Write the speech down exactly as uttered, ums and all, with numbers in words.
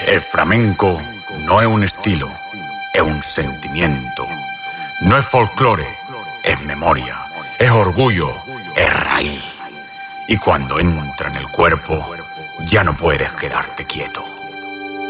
El flamenco no es un estilo, es un sentimiento. No es folclore, es memoria, es orgullo, es raíz. Y cuando entra en el cuerpo, ya no puedes quedarte quieto.